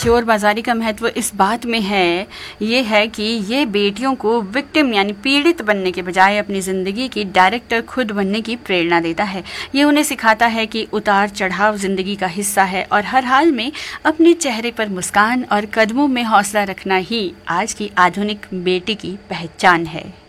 चोर बाजारी का महत्व इस बात में है, ये है कि ये बेटियों को विक्टिम यानी पीड़ित बनने के बजाय अपनी ज़िंदगी की डायरेक्टर खुद बनने की प्रेरणा देता है। ये उन्हें सिखाता है कि उतार चढ़ाव ज़िंदगी का हिस्सा है और हर हाल में अपने चेहरे पर मुस्कान और कदमों में हौसला रखना ही आज की आधुनिक बेटी की पहचान है।